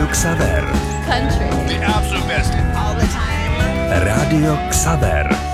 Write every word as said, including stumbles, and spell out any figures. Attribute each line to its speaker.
Speaker 1: Xaver.
Speaker 2: Country.
Speaker 3: The absolute best.
Speaker 2: All the time.
Speaker 1: Rádio Xaver.